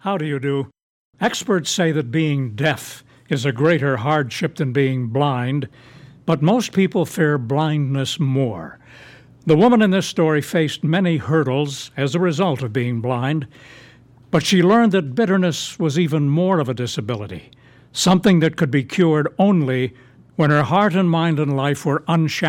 How do you do? Experts say that being deaf is a greater hardship than being blind, but most people fear blindness more. The woman in this story faced many hurdles as a result of being blind, but she learned that bitterness was even more of a disability, something that could be cured only when her heart and mind and life were unshackled